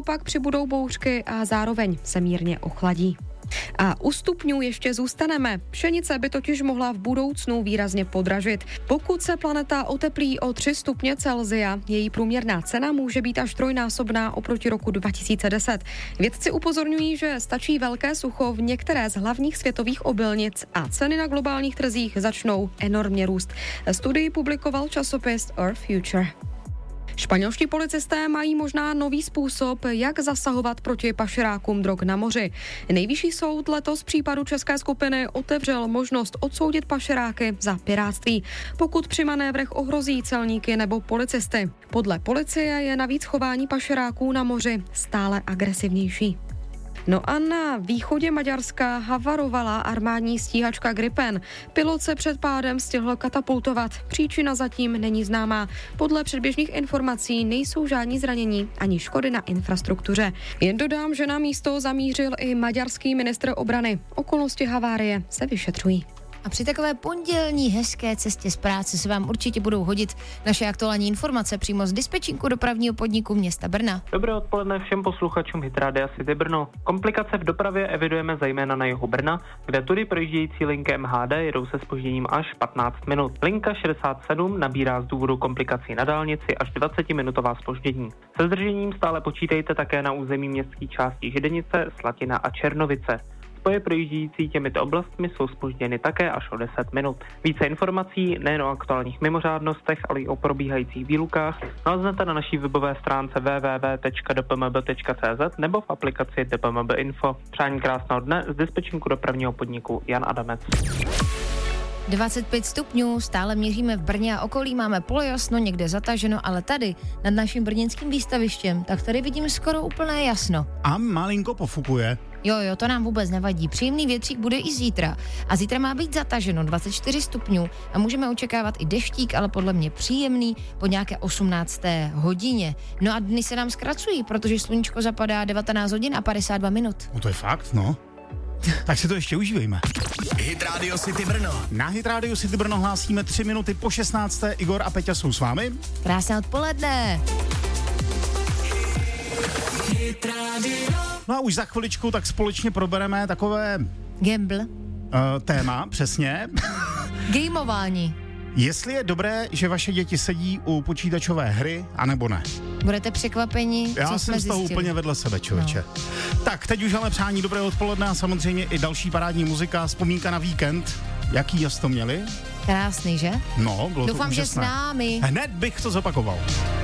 naopak přibudou bouřky a zároveň se mírně ochladí. A u stupňů ještě zůstaneme. Pšenice by totiž mohla v budoucnu výrazně podražit. Pokud se planeta oteplí o 3 stupně Celsia, její průměrná cena může být až trojnásobná oproti roku 2010. Vědci upozorňují, že stačí velké sucho v některé z hlavních světových obilnic a ceny na globálních trzích začnou enormně růst. Studii publikoval časopis Earth Future. Španělští policisté mají možná nový způsob, jak zasahovat proti pašerákům drog na moři. Nejvyšší soud letos v případu české skupiny otevřel možnost odsoudit pašeráky za pirátství, pokud při manévrech ohrozí celníky nebo policisty. Podle policie je navíc chování pašeráků na moři stále agresivnější. No a na východě Maďarska havarovala armádní stíhačka Gripen. Pilot se před pádem stihl katapultovat. Příčina zatím není známá. Podle předběžných informací nejsou žádní zranění ani škody na infrastruktuře. Jen dodám, že na místo zamířil i maďarský ministr obrany. Okolnosti havárie se vyšetřují. A při takové pondělní hezké cestě z práce se vám určitě budou hodit naše aktuální informace přímo z dispečinku dopravního podniku města Brna. Dobré odpoledne všem posluchačům Hit Rádia City Brno. Komplikace v dopravě evidujeme zejména na jihu Brna, kde tudy projíždějící linky MHD jedou se zpožděním až 15 minut. Linka 67 nabírá z důvodu komplikací na dálnici až 20-minutová zpoždění. Se zdržením stále počítejte také na území městské části Židenice, Slatina a Černovice. Spoje projíždějící těmito oblastmi jsou zpožděny také až o 10 minut. Více informací nejen o aktuálních mimořádnostech, ale i o probíhajících výlukách naleznete na naší webové stránce www.dpmb.cz nebo v aplikaci DPMB Info. Přání krásného dne z dispečinku dopravního podniku Jan Adamec. 25 stupňů, stále měříme v Brně a okolí, máme polojasno, někde zataženo, ale tady, nad naším brněnským výstavištěm, tak tady vidím skoro úplné jasno. A malinko pofukuje. Jo, to nám vůbec nevadí. Příjemný větřík bude i zítra. A zítra má být zataženo 24 stupňů a můžeme očekávat i deštík, ale podle mě příjemný po nějaké 18. hodině. No a dny se nám zkracují, protože sluníčko zapadá 19 hodin a 52 minut. No to je fakt, no. Tak si to ještě užívejme. Hit Radio City Brno. Na Hit Radio City Brno hlásíme 3 minuty po 16. Igor a Peťa jsou s vámi. Krásné odpoledne. Hit Radio. No a už za chviličku tak společně probereme takové... Gamble. Téma, přesně. Gameování. Jestli je dobré, že vaše děti sedí u počítačové hry, anebo ne. Budete překvapeni, co Já jsme jsem z toho zjistili. úplně vedle sebe, člověče. No. Tak, teď už ale přání dobrého odpoledne a samozřejmě i další parádní muzika, vzpomínka na víkend. Jaký jas to měli? Krásný, že? No, bylo Doufám, to úžasné. že s námi. Hned bych to zopakoval.